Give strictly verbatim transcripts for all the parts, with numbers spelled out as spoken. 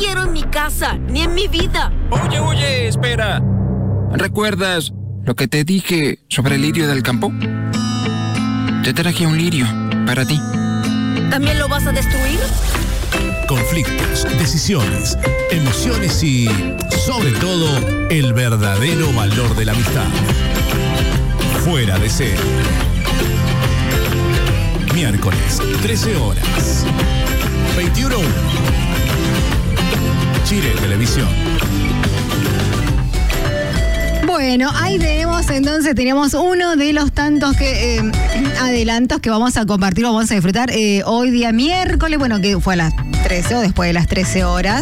quiero en mi casa, ni en mi vida. Oye, oye, espera. ¿Recuerdas lo que te dije sobre el lirio del campo? Te traje un lirio para ti. ¿También lo vas a destruir? Conflictos, decisiones, emociones y, sobre todo, el verdadero valor de la amistad. Fuera de serie. Miércoles, trece horas. veintiuno uno. Chile Televisión. Bueno, ahí tenemos, entonces tenemos uno de los tantos que eh, adelantos que vamos a compartir, vamos a disfrutar eh, hoy día miércoles, bueno, que fue a las trece o después de las trece horas.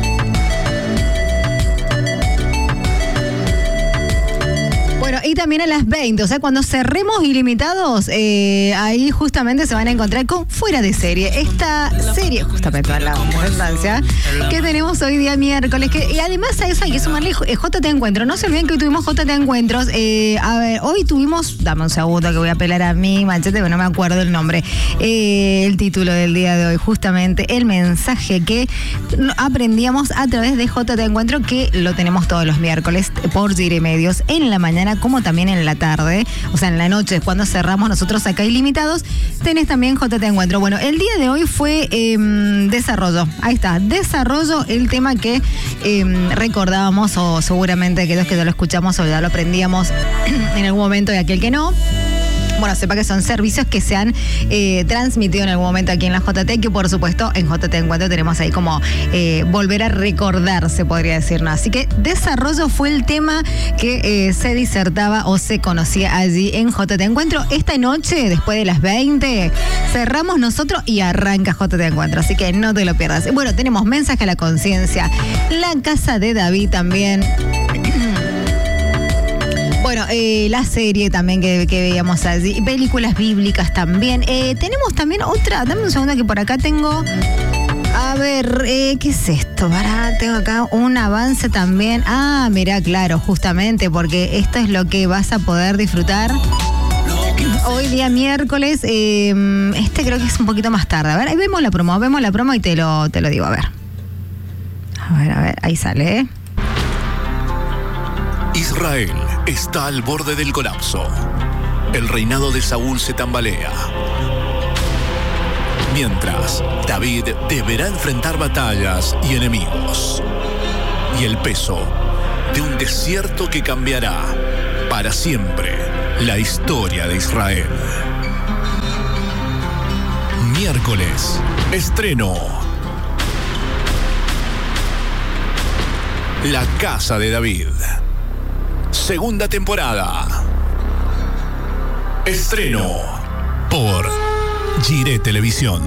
Bueno, y también a las veinte, o sea, cuando cerremos Ilimitados, eh, ahí justamente se van a encontrar con Fuera de Serie. Esta serie, justamente a la redundancia, que tenemos hoy día miércoles, que, y además a eso hay que sumarle eh, J T Encuentro. No se olviden que hoy tuvimos J T Encuentros. Eh, a ver, hoy tuvimos, dame un segundo que voy a apelar a mi manchete, pero no me acuerdo el nombre. Eh, el título del día de hoy, justamente el mensaje que aprendíamos a través de J T Encuentro, que lo tenemos todos los miércoles por Gire Medios, en la mañana como también en la tarde, o sea, en la noche, cuando cerramos nosotros acá Ilimitados, tenés también J T Encuentro. Bueno, el día de hoy fue eh, desarrollo, ahí está, desarrollo, el tema que eh, recordábamos, o seguramente aquellos que ya lo escuchamos o ya lo aprendíamos en algún momento y aquel que no. Bueno, sepa que son servicios que se han eh, transmitido en algún momento aquí en la J T, que por supuesto en J T Encuentro tenemos ahí como eh, volver a recordar, se podría decir, ¿no? Así que desarrollo fue el tema que eh, se disertaba o se conocía allí en J T Encuentro. Esta noche, después de las veinte, cerramos nosotros y arranca J T Encuentro, así que no te lo pierdas. Bueno, tenemos Mensaje a la Conciencia, La Casa de David también. Bueno, eh, la serie también que, que veíamos allí, películas bíblicas también. Eh, tenemos también otra, dame un segundo que por acá tengo, a ver, eh, ¿qué es esto? Para, tengo acá un avance también. Ah, mirá, claro, justamente, porque esto es lo que vas a poder disfrutar hoy día miércoles. Eh, este creo que es un poquito más tarde. A ver, ahí vemos la promo, vemos la promo y te lo, te lo digo, a ver. A ver, a ver, ahí sale, ¿eh? Israel está al borde del colapso. El reinado de Saúl se tambalea. Mientras, David deberá enfrentar batallas y enemigos. Y el peso de un desierto que cambiará para siempre la historia de Israel. Miércoles, estreno. La Casa de David. Segunda temporada. Estreno por Gire Televisión.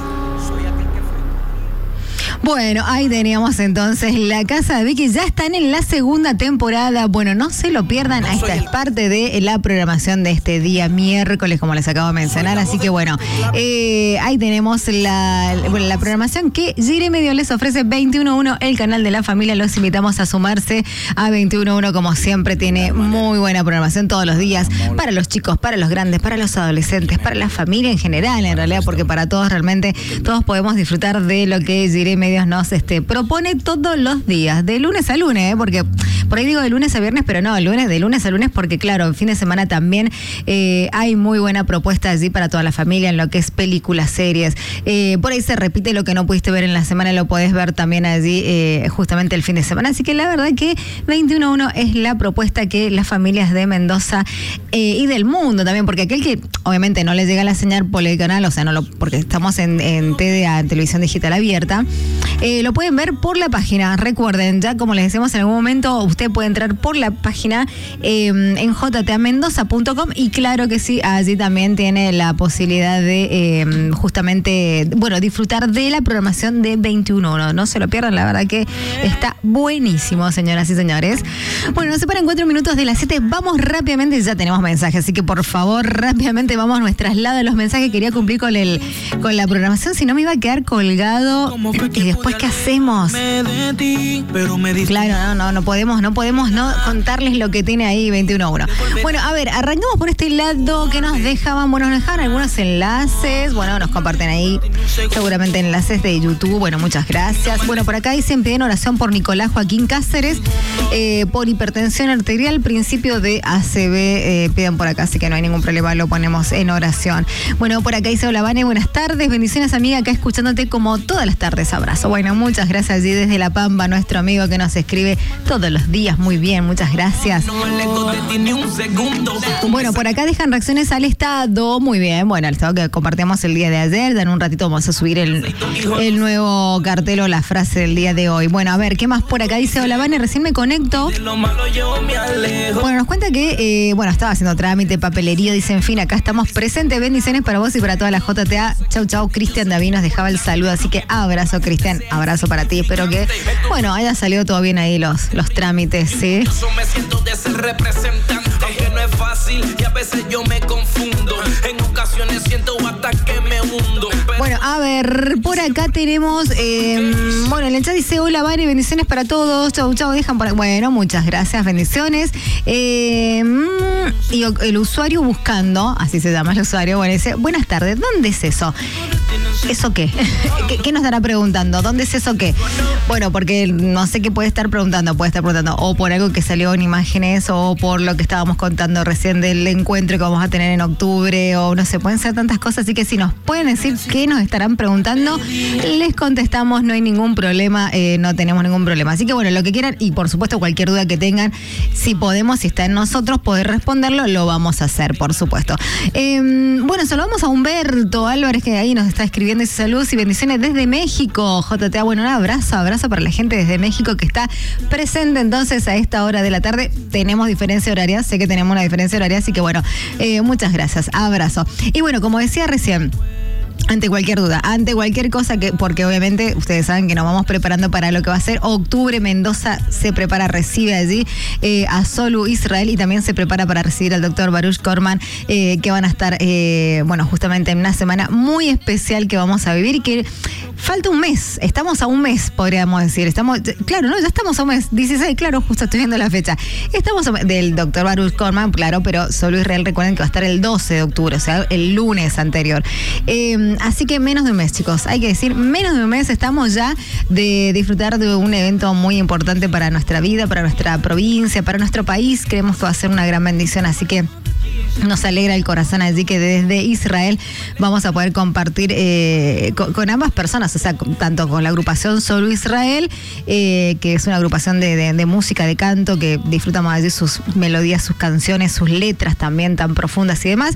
Bueno, ahí teníamos entonces La Casa de Vicky, ya están en la segunda temporada. Bueno, no se lo pierdan, esta es parte de la programación de este día miércoles, como les acabo de mencionar. Así que bueno, eh, ahí tenemos la, bueno, la programación que Gire Medio les ofrece. Veintiuno uno, el canal de la familia. Los invitamos a sumarse a veintiuno uno, como siempre tiene muy buena programación todos los días, para los chicos, para los grandes, para los adolescentes, para la familia en general, en realidad, porque para todos realmente, todos podemos disfrutar de lo que Gire Medio nos este, propone todos los días, de lunes a lunes, ¿eh? Porque por ahí digo de lunes a viernes, pero no, lunes, de lunes a lunes, porque claro, en fin de semana también eh, hay muy buena propuesta allí para toda la familia en lo que es películas, series. Eh, por ahí se repite lo que no pudiste ver en la semana, lo podés ver también allí eh, justamente el fin de semana. Así que la verdad que veintiuno uno es la propuesta que las familias de Mendoza eh, y del mundo también, porque aquel que obviamente no le llega la señal por el canal, o sea, no lo, porque estamos en, en T D A, en televisión digital abierta, Eh, lo pueden ver por la página. Recuerden, ya como les decimos en algún momento, usted puede entrar por la página eh, en j t a mendoza punto com, y claro que sí, allí también tiene la posibilidad de eh, justamente, bueno, disfrutar de la programación de veintiuno uno. No se lo pierdan, la verdad que está buenísimo, señoras y señores. Bueno, nos separan cuatro minutos de las siete. Vamos rápidamente, ya tenemos mensajes, así que por favor, rápidamente vamos a nuestro traslado de los mensajes. Quería cumplir con el con la programación, si no me iba a quedar colgado. Eh, después qué hacemos? Claro, no, no, no podemos, no podemos no contarles lo que tiene ahí veintiuno uno. Bueno, a ver, arrancamos por este lado que nos dejaban, bueno, nos dejaban algunos enlaces, bueno, nos comparten ahí seguramente enlaces de YouTube, bueno, muchas gracias. Bueno, por acá dicen, piden oración por Nicolás Joaquín Cáceres, eh, por hipertensión arterial, principio de A C V, eh, piden por acá, así que no hay ningún problema, lo ponemos en oración. Bueno, por acá dice, hola Vane, buenas tardes, bendiciones amiga, acá escuchándote como todas las tardes, abrazo. Bueno, muchas gracias allí desde La Pampa, nuestro amigo que nos escribe todos los días, muy bien, muchas gracias. Bueno, por acá dejan reacciones al estado, muy bien, bueno, el estado que compartimos el día de ayer, dan un ratito vamos a subir el, el nuevo cartel o la frase del día de hoy. Bueno, a ver, ¿qué más por acá dice? Hola Vane, recién me conecto. Bueno, nos cuenta que, eh, bueno, estaba haciendo trámite, papelería, dice, en fin, acá estamos presentes, bendiciones para vos y para toda la J T A. Chau, chau, Cristian David nos dejaba el saludo, así que abrazo, Cristian, abrazo para ti, espero que, bueno, haya salido todo bien ahí los, los trámites, ¿sí? Me siento de ser representante, aunque no es fácil y a veces yo me confundo, en ocasiones siento hasta que me hundo. Bueno, a ver, por acá tenemos, eh, bueno, en el chat dice, hola Vane, bendiciones para todos, chau, chau, dejan por, bueno, muchas gracias, bendiciones. Eh, y el usuario buscando, así se llama el usuario, bueno, dice, buenas tardes, ¿dónde es eso? ¿Eso qué? ¿Qué, qué nos estará preguntando? ¿Dónde es eso qué? Bueno, porque no sé qué puede estar preguntando, puede estar preguntando o por algo que salió en imágenes o por lo que estábamos contando recién del encuentro que vamos a tener en octubre o no sé, pueden ser tantas cosas, así que si nos pueden decir qué nos estarán preguntando, les contestamos, no hay ningún problema, eh, no tenemos ningún problema. Así que bueno, lo que quieran y por supuesto cualquier duda que tengan, si podemos, si está en nosotros poder responderlo, lo vamos a hacer, por supuesto. Eh, bueno, saludamos a Humberto Álvarez que ahí nos está escribiendo ese saludos y bendiciones desde México. J T A, bueno, un abrazo, abrazo para la gente desde México que está presente entonces a esta hora de la tarde. Tenemos diferencia horaria, sé que tenemos una diferencia horaria, así que bueno, eh, muchas gracias, abrazo. Y bueno, como decía recién, ante cualquier duda, ante cualquier cosa que, porque obviamente ustedes saben que nos vamos preparando para lo que va a ser octubre, Mendoza se prepara, recibe allí eh, a Solu Israel y también se prepara para recibir al doctor Baruch Korman, eh, que van a estar, eh, bueno, justamente en una semana muy especial que vamos a vivir y que falta un mes, estamos a un mes, podríamos decir, estamos, claro, no, ya estamos a un mes, dieciséis, claro, justo estoy viendo la fecha, estamos a, del doctor Baruch Korman, claro, pero Solu Israel, recuerden que va a estar el doce de octubre, o sea, el lunes anterior. Eh, Así que menos de un mes, chicos. Hay que decir, menos de un mes estamos ya de disfrutar de un evento muy importante para nuestra vida, para nuestra provincia, para nuestro país. Creemos que va a ser una gran bendición, así que nos alegra el corazón allí que desde Israel vamos a poder compartir eh, con, con ambas personas, o sea, con, tanto con la agrupación Solo Israel, eh, que es una agrupación de, de, de música, de canto, que disfrutamos allí sus melodías, sus canciones, sus letras también tan profundas y demás.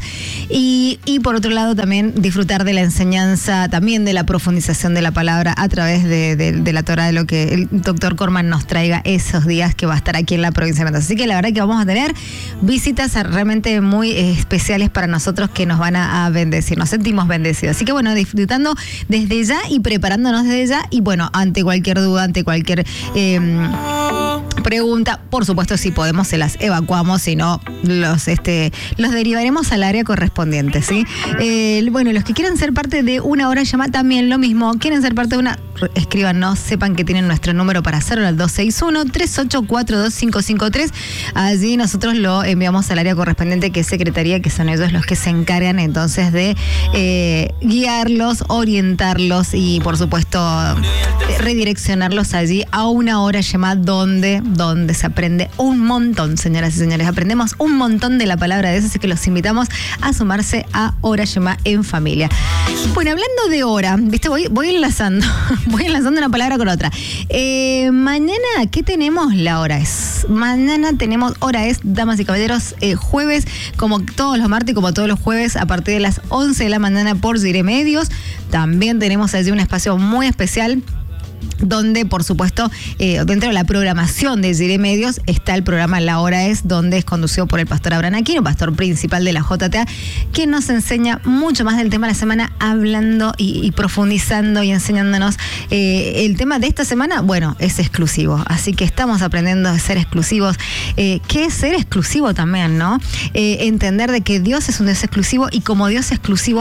Y, y por otro lado también disfrutar de la enseñanza, también de la profundización de la palabra a través de, de, de la Torah, de lo que el doctor Korman nos traiga esos días que va a estar aquí en la provincia de Mendoza. Así que la verdad que vamos a tener visitas realmente muy especiales para nosotros que nos van a, a bendecir, nos sentimos bendecidos. Así que bueno, disfrutando desde ya y preparándonos desde ya y bueno, ante cualquier duda, ante cualquier eh, pregunta, por supuesto si podemos se las evacuamos, si no los, este, los derivaremos al área correspondiente, ¿sí? Eh, bueno, los que quieran ser parte de una hora llamada también lo mismo, quieren ser parte de una, escríbanos, sepan que tienen nuestro número para hacerlo al dos seis uno, tres ocho cuatro, dos cinco cinco tres, allí nosotros lo enviamos al área correspondiente que es secretaría, que son ellos los que se encargan entonces de eh, guiarlos, orientarlos y por supuesto redireccionarlos allí a una hora llamada donde, donde se aprende un montón, señoras y señores, aprendemos un montón de la palabra de Dios, así que los invitamos a sumarse a Hora Shema en familia. Bueno, hablando de hora, viste, voy, voy enlazando, voy enlazando una palabra con otra. Eh, mañana, ¿qué tenemos? La hora es. Mañana tenemos hora es, damas y caballeros, eh, jueves, como todos los martes, como todos los jueves, a partir de las once de la mañana por Zire Medios. También tenemos allí un espacio muy especial donde, por supuesto, eh, dentro de la programación de Zire Medios está el programa La Hora Es, donde es conducido por el pastor Abraham Aquino, pastor principal de la J T A, quien nos enseña mucho más del tema de la semana, hablando y, y profundizando y enseñándonos eh, el tema de esta semana. Bueno, es exclusivo, así que estamos aprendiendo a ser exclusivos. Eh, ¿Qué es ser exclusivo también, no? Eh, entender de que Dios es un Dios exclusivo y como Dios exclusivo,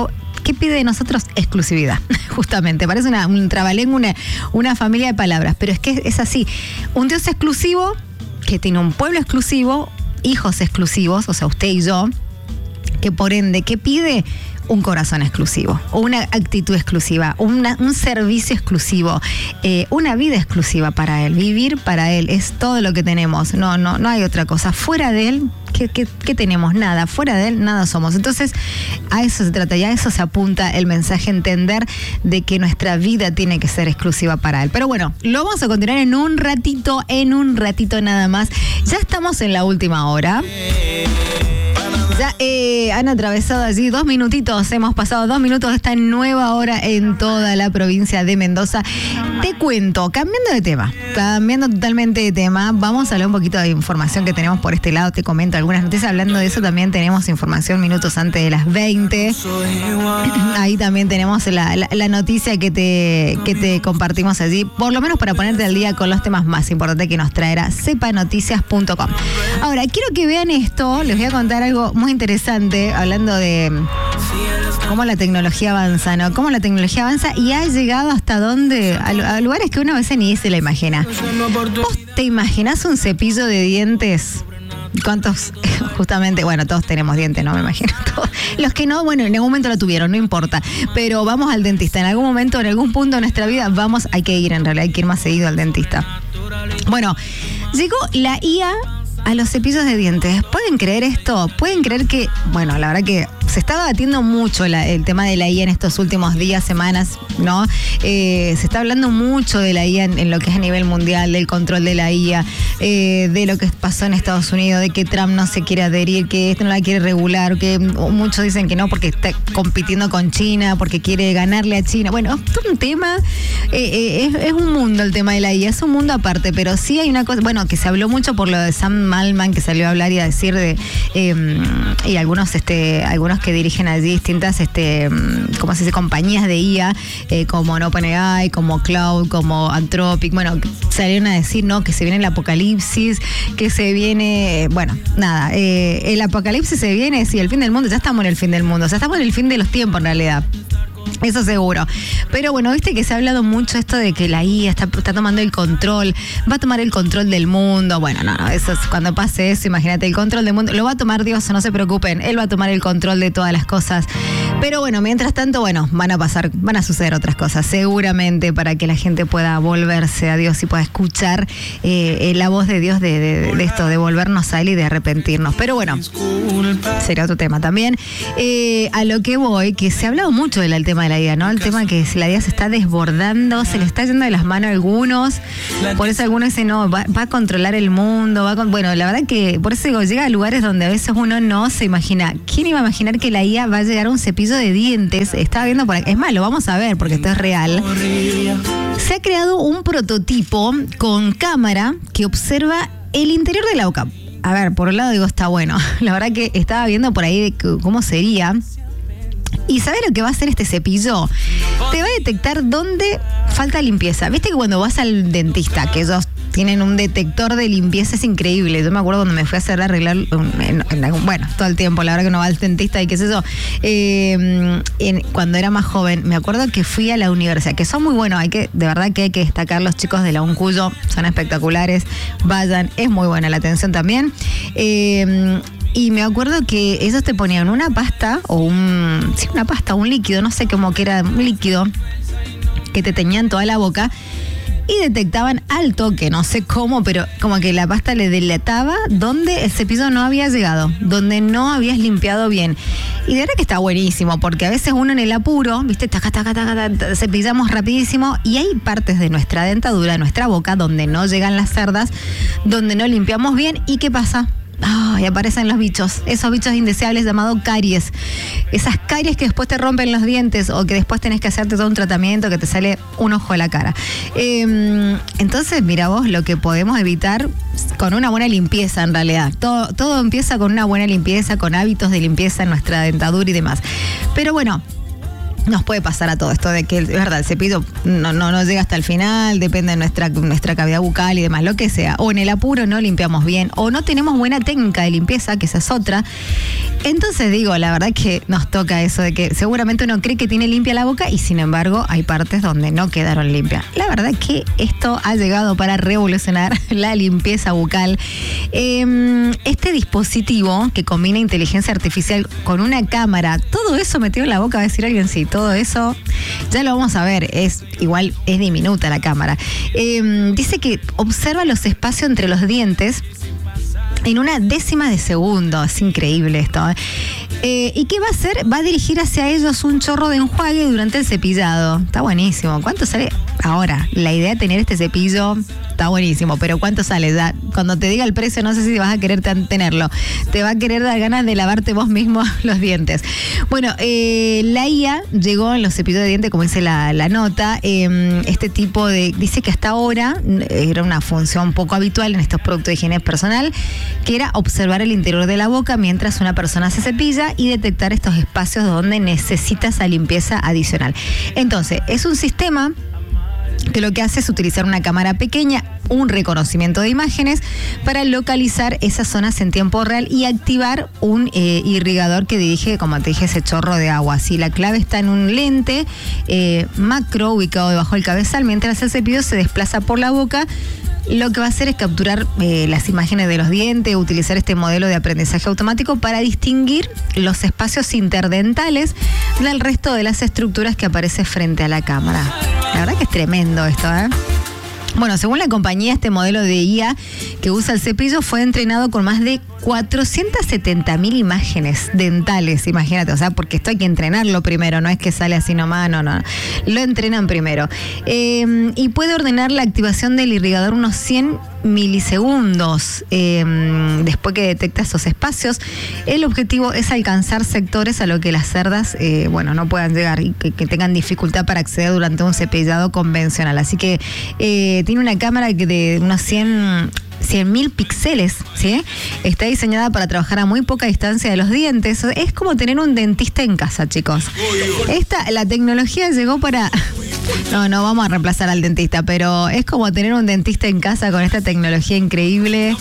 ¿Qué pide de nosotros? Exclusividad, justamente. Parece una, un trabalengua, una, una familia de palabras, pero es que es así. Un Dios exclusivo, que tiene un pueblo exclusivo, hijos exclusivos, o sea, usted y yo, que por ende, ¿qué pide? Un corazón exclusivo, una actitud exclusiva, una, un servicio exclusivo, eh, una vida exclusiva para Él. Vivir para Él es todo lo que tenemos. No, no, no hay otra cosa. Fuera de Él, ¿qué, qué, qué tenemos? Nada. Fuera de Él, nada somos. Entonces, a eso se trata y a eso se apunta el mensaje, entender de que nuestra vida tiene que ser exclusiva para Él. Pero bueno, lo vamos a continuar en un ratito, en un ratito nada más. Ya estamos en la última hora. Ya eh, han atravesado allí dos minutitos, hemos pasado dos minutos de esta nueva hora en toda la provincia de Mendoza. Te cuento, cambiando de tema, cambiando totalmente de tema, vamos a hablar un poquito de información que tenemos por este lado, te comento algunas noticias, hablando de eso también tenemos información minutos antes de las veinte. Ahí también tenemos la, la, la noticia que te, que te compartimos allí, por lo menos para ponerte al día con los temas más importantes que nos traerá sepa noticias punto com. Ahora, quiero que vean esto, les voy a contar algo muy interesante, hablando de cómo la tecnología avanza, ¿no? Cómo la tecnología avanza y ha llegado hasta donde, a, a lugares que uno a veces ni se la imagina. ¿Vos te imaginás un cepillo de dientes? ¿Cuántos? Justamente, bueno, todos tenemos dientes, ¿no? Me imagino. Todos. Los que no, bueno, en algún momento lo tuvieron, no importa. Pero vamos al dentista. En algún momento, en algún punto de nuestra vida, vamos, hay que ir, en realidad, hay que ir más seguido al dentista. Bueno, llegó la I A a los cepillos de dientes. ¿Pueden creer esto? ¿Pueden creer que, bueno, la verdad que se está debatiendo mucho la, el tema de la I A en estos últimos días, semanas, ¿no? Eh, se está hablando mucho de la I A en, en lo que es a nivel mundial, del control de la I A, eh, de lo que pasó en Estados Unidos, de que Trump no se quiere adherir, que esto no la quiere regular, que muchos dicen que no porque está compitiendo con China, porque quiere ganarle a China. Bueno, esto es un tema, eh, eh, es, es un mundo el tema de la I A, es un mundo aparte, pero sí hay una cosa, bueno, que se habló mucho por lo de Sam Altman, que salió a hablar y a decir de, eh, y algunos, este, algunos que dirigen allí distintas, este, ¿cómo se dice? Compañías de I A, eh, como OpenAI, como Cloud, como Anthropic, bueno, salieron a decir, ¿no? Que se viene el apocalipsis, que se viene, bueno, nada, eh, el apocalipsis se viene, sí, el fin del mundo, ya estamos en el fin del mundo, o sea, estamos en el fin de los tiempos en realidad. Eso seguro. Pero bueno, viste que se ha hablado mucho esto de que la I A está, está tomando el control, va a tomar el control del mundo. Bueno, no, no, eso es, cuando pase eso, imagínate, el control del mundo, lo va a tomar Dios, no se preocupen, Él va a tomar el control de todas las cosas. Pero bueno, mientras tanto, bueno, van a pasar, van a suceder otras cosas, seguramente, para que la gente pueda volverse a Dios y pueda escuchar eh, la voz de Dios de, de, de esto, de volvernos a Él y de arrepentirnos. Pero bueno, sería otro tema también. Eh, a lo que voy, que se ha hablado mucho del tema de la I A, ¿no? El tema que la I A se está desbordando, se le está yendo de las manos a algunos, por eso algunos dicen, no, va, va a controlar el mundo, va a con... bueno, la verdad que, por eso digo, llega a lugares donde a veces uno no se imagina. ¿Quién iba a imaginar que la I A va a llegar a un cepillo de dientes? Estaba viendo por aquí, es más, lo vamos a ver porque esto es real. Se ha creado un prototipo con cámara que observa el interior de la boca. A ver, por un lado digo, está bueno. La verdad que estaba viendo por ahí cómo sería. ¿Y sabes lo que va a hacer este cepillo? Te va a detectar dónde falta limpieza. ¿Viste que cuando vas al dentista, que ellos tienen un detector de limpieza, es increíble? Yo me acuerdo cuando me fui a hacer arreglar, en, en algún, bueno, todo el tiempo, la verdad que no va al dentista y qué sé yo, eh, en, cuando era más joven, me acuerdo que fui a la universidad, que son muy buenos, hay que, de verdad que hay que destacar los chicos de la UNCUYO, son espectaculares, vayan, es muy buena la atención también. Eh, Y me acuerdo que ellos te ponían una pasta o un... Sí, una pasta, un líquido, no sé cómo que era, un líquido que te teñían toda la boca y detectaban al toque, no sé cómo, pero como que la pasta le delataba donde el cepillo no había llegado, donde no habías limpiado bien. Y de verdad que está buenísimo, porque a veces uno en el apuro, viste, taca, taca, taca, taca, cepillamos rapidísimo y hay partes de nuestra dentadura, nuestra boca, donde no llegan las cerdas, donde no limpiamos bien. ¿Y qué pasa? Oh, y aparecen los bichos, esos bichos indeseables llamados caries. Esas caries que después te rompen los dientes o que después tenés que hacerte todo un tratamiento que te sale un ojo de la cara. Eh, entonces, mira vos lo que podemos evitar con una buena limpieza en realidad. Todo, todo empieza con una buena limpieza, con hábitos de limpieza en nuestra dentadura y demás. Pero bueno, nos puede pasar a todo esto de que, es verdad, el cepillo no, no, no llega hasta el final, depende de nuestra, nuestra cavidad bucal y demás, lo que sea. O en el apuro no limpiamos bien, o no tenemos buena técnica de limpieza, que esa es otra. Entonces digo, la verdad que nos toca eso de que seguramente uno cree que tiene limpia la boca y sin embargo hay partes donde no quedaron limpias. La verdad que esto ha llegado para revolucionar la limpieza bucal. Eh, este dispositivo que combina inteligencia artificial con una cámara, todo eso metido en la boca, va a decir alguien, sí, todo eso, ya lo vamos a ver, es igual, es diminuta la cámara. Eh, dice que observa los espacios entre los dientes en una décima de segundo, es increíble esto, ¿eh? Eh, ¿Y qué va a hacer? Va a dirigir hacia ellos un chorro de enjuague durante el cepillado. Está buenísimo. ¿Cuánto sale? Ahora, la idea de tener este cepillo está buenísimo, pero ¿cuánto sale? Ya, cuando te diga el precio, no sé si vas a querer tenerlo. Te va a querer dar ganas de lavarte vos mismo los dientes. Bueno, eh, la I A llegó en los cepillos de dientes, como dice la, la nota. Eh, este tipo de... Dice que hasta ahora era una función poco habitual en estos productos de higiene personal, que era observar el interior de la boca mientras una persona se cepilla y detectar estos espacios donde necesita esa limpieza adicional. Entonces, es un sistema que lo que hace es utilizar una cámara pequeña, un reconocimiento de imágenes para localizar esas zonas en tiempo real y activar un eh, irrigador que dirige, como te dije, ese chorro de agua. Así, la clave está en un lente eh, macro ubicado debajo del cabezal, mientras el cepillo se desplaza por la boca. Lo que va a hacer es capturar eh, las imágenes de los dientes, utilizar este modelo de aprendizaje automático para distinguir los espacios interdentales del resto de las estructuras que aparecen frente a la cámara. La verdad que es tremendo esto, ¿eh? Bueno, según la compañía, este modelo de I A que usa el cepillo fue entrenado con más de cuatrocientas setenta mil imágenes dentales, imagínate, o sea, porque esto hay que entrenarlo primero, no es que sale así nomás, no, no, lo entrenan primero. Eh, y puede ordenar la activación del irrigador unos cien milisegundos eh, después que detecta esos espacios. El objetivo es alcanzar sectores a los que las cerdas, eh, bueno, no puedan llegar y que, que tengan dificultad para acceder durante un cepillado convencional. Así que eh, tiene una cámara de unos cien mil píxeles, ¿sí? Está diseñada para trabajar a muy poca distancia de los dientes. Es como tener un dentista en casa, chicos. Esta, la tecnología llegó para... No, no vamos a reemplazar al dentista, pero es como tener un dentista en casa con esta tecnología increíble.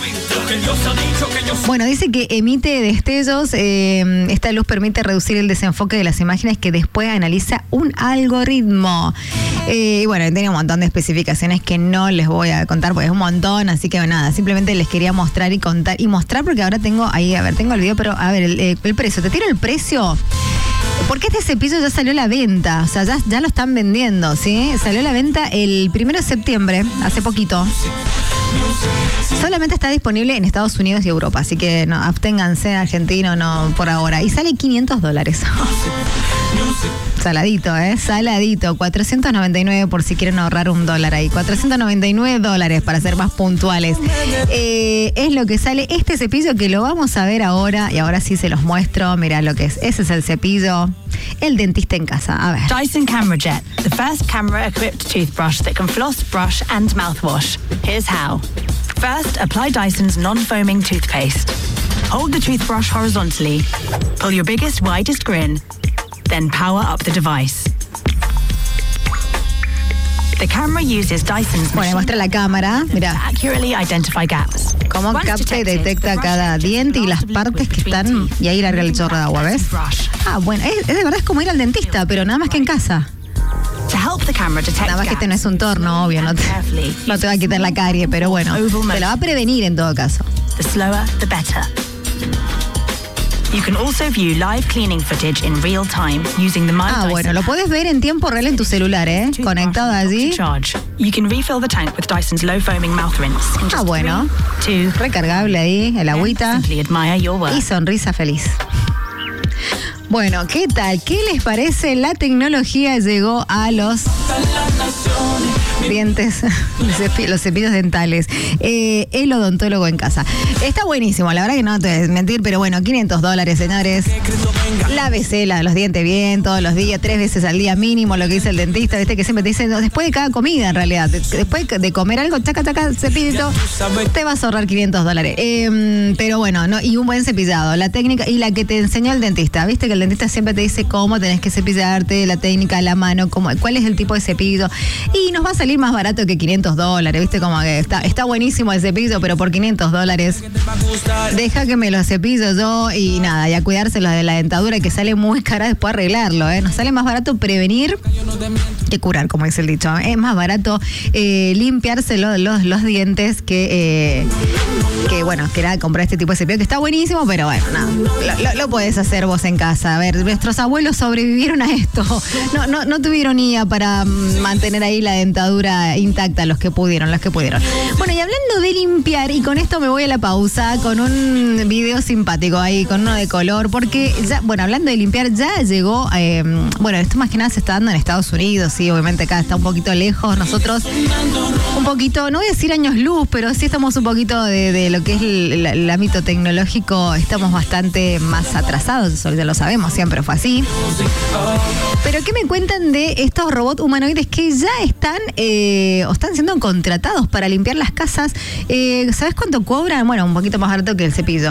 Bueno, dice que emite destellos. Eh, esta luz permite reducir el desenfoque de las imágenes que después analiza un algoritmo. Eh, y bueno, tenía un montón de especificaciones que no les voy a contar porque es un montón, así que nada, simplemente les quería mostrar y contar. Y mostrar porque ahora tengo ahí, a ver, tengo el video, pero a ver, el, el precio. ¿Te tiro el precio? Porque este cepillo ya salió a la venta, o sea, ya, ya lo están vendiendo, ¿sí? Salió a la venta el primero de septiembre, hace poquito. Solamente está disponible en Estados Unidos y Europa, así que no, absténganse, argentino, no, por ahora. Y sale quinientos dólares. Saladito, ¿eh? Saladito. cuatrocientos noventa y nueve por si quieren ahorrar un dólar ahí. cuatrocientos noventa y nueve dólares para ser más puntuales. Eh, es lo que sale este cepillo que lo vamos a ver ahora. Y ahora sí se los muestro. Mirá lo que es. Ese es el cepillo. El dentista en casa. A ver. Dyson Camera Jet. The first camera-equipped toothbrush that can floss, brush and mouthwash. Here's how. First, apply Dyson's non-foaming toothpaste. Hold the toothbrush horizontally. Pull your biggest, widest grin. Then power up the device. The camera uses Dyson's Bueno, muestra la cámara, mira, accurately identify gaps. cómo capta y detecta cada diente y las partes que están, y ahí larga el chorro de agua, ¿ves? Ah, bueno, es, es de verdad es como ir al dentista, pero nada más que en casa. Nada más que este no es un torno, obvio, no te, no te va a quitar la carie, pero bueno, te la va a prevenir en todo caso. The slower, the better. You can also view live cleaning footage in real time using the My Ah, Dyson bueno, lo app. puedes ver en tiempo real en tu celular, ¿eh? Conectado allí. Charge. You can refill the tank with Dyson's low foaming mouth rinse in just Ah, bueno. three, two, Recargable ahí, el agüita. simply admire your work. Y sonrisa feliz. Bueno, ¿qué tal? ¿Qué les parece? La tecnología llegó a los dientes, los, cepi- los cepillos dentales. Eh, el odontólogo en casa. Está buenísimo, la verdad que no te voy a mentir, pero bueno, quinientos dólares, señores. Lávese la, los dientes bien todos los días, tres veces al día mínimo, lo que dice el dentista, viste que siempre te dice, no, después de cada comida en realidad, después de comer algo, chaca, chaca, cepillito, te vas a ahorrar quinientos dólares. Eh, pero bueno, no, y un buen cepillado, la técnica y la que te enseñó el dentista, viste que el dentista siempre te dice cómo tenés que cepillarte, la técnica, la mano, cómo, cuál es el tipo de cepillo, y nos va a salir más barato que quinientos dólares, viste como que está, está buenísimo el cepillo, pero por quinientos dólares, deja que me lo cepillo yo y nada, y a cuidarse lo de la dentadura que sale muy cara después arreglarlo, ¿eh? Nos sale más barato prevenir que curar, como dice el dicho. Es más barato eh, limpiarse los, los, los dientes que, eh, que, bueno, que era comprar este tipo de cepillo, que está buenísimo, pero bueno, no, lo, lo, lo puedes hacer vos en casa. A ver, nuestros abuelos sobrevivieron a esto. No, no, no tuvieron I A para mantener ahí la dentadura intacta, los que pudieron, los que pudieron. Bueno, y hablando de limpiar, y con esto me voy a la pausa, con un video simpático ahí, con uno de color, porque ya, bueno, hablando de limpiar, ya llegó, eh, bueno, esto más que nada se está dando en Estados Unidos, sí, obviamente acá está un poquito lejos, nosotros un poquito, no voy a decir años luz, pero sí estamos un poquito de, de lo que es el, el ámbito tecnológico, estamos bastante más atrasados, eso ya lo sabemos, siempre fue así. Pero ¿qué me cuentan de estos robots humanoides que ya están eh, o están siendo contratados para limpiar las casas? Eh, ¿Sabes cuánto cobran? Bueno, un poquito más barato que el cepillo.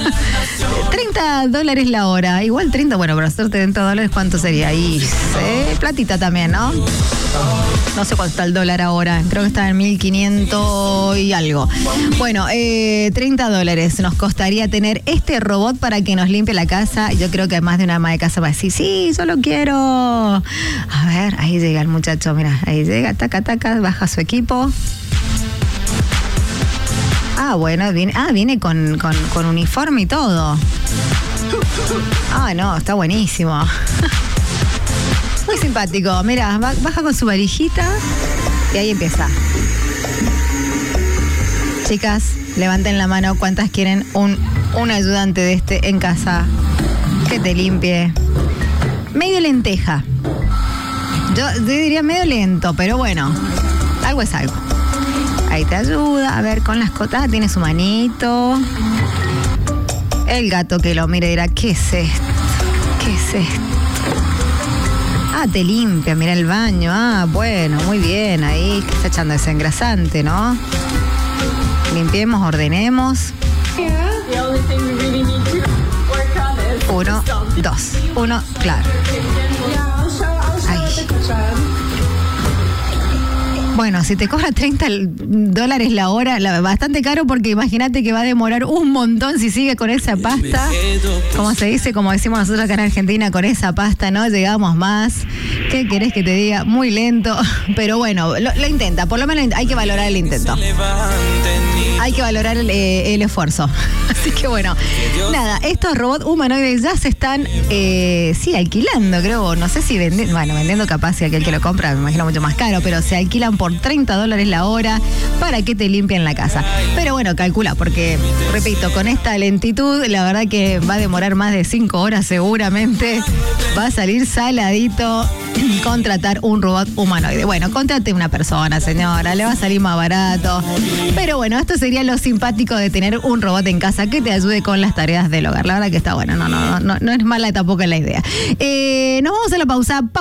treinta dólares la hora. Igual treinta, bueno, para hacerte treinta dólares, ¿cuánto sería? Y eh, platita también, ¿no? No sé cuánto está el dólar ahora. Creo que está en mil quinientos y algo. Bueno, eh, treinta dólares nos costaría tener este robot para que nos limpie la casa. Yo creo que más de una ama de casa va a decir, sí, yo lo quiero. A ver, ahí llega el muchacho, mira, ahí llega, taca, taca, baja su equipo. Ah, bueno, viene, ah, viene con, con, con uniforme y todo. Ah, no, está buenísimo. Muy simpático. Mira, baja con su varijita y ahí empieza. Chicas, levanten la mano. ¿Cuántas quieren un, un ayudante de este en casa que te limpie? Medio lenteja. Yo, yo diría medio lento, pero bueno, algo es algo. Ahí te ayuda, a ver, con las cotas, tiene su manito. El gato que lo mire dirá, ¿qué es esto? ¿Qué es esto? Ah, te limpia, mira el baño. Ah, bueno, muy bien, ahí que está echando desengrasante, ¿no? Limpiemos, ordenemos. Uno, dos, uno, claro. Ahí. Bueno, si te cobra treinta dólares la hora, la, bastante caro porque imagínate que va a demorar un montón si sigue con esa pasta. Como se dice, como decimos nosotros acá en Argentina, con esa pasta no llegamos más. ¿Qué querés que te diga? Muy lento, pero bueno, lo, lo intenta, por lo menos hay que valorar el intento. Hay que valorar el, eh, el esfuerzo. Así que bueno, nada, estos robots humanoides ya se están, eh, sí, alquilando, creo, no sé si vendiendo, bueno, vendiendo capaz si aquel que lo compra, me imagino mucho más caro, pero se alquilan por treinta dólares la hora para que te limpien la casa. Pero bueno, calcula, porque, repito, con esta lentitud, la verdad que va a demorar más de cinco horas seguramente, va a salir saladito contratar un robot humanoide. Bueno, contrate una persona, señora, le va a salir más barato. Pero bueno, esto sería lo simpático de tener un robot en casa que te ayude con las tareas del hogar. La verdad que está bueno, no, no, no, no es mala tampoco la idea. Eh, nos vamos a la pausa.